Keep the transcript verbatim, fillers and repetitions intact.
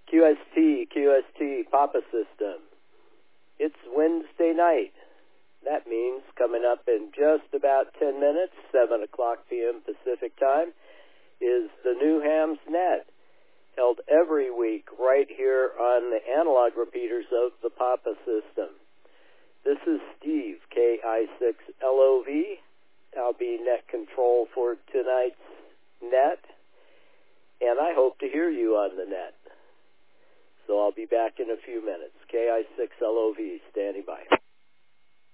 Q S T, Q S T, Papa System. It's Wednesday night. That means coming up in just about ten minutes, seven o'clock p.m. Pacific time, is the New Hams Net, held every week right here on the analog repeaters of the Papa System. This is Steve, K I six L O V. I'll be net control for tonight's net, and I hope to hear you on the net. So I'll be back in a few minutes. K I six L O V, standing by.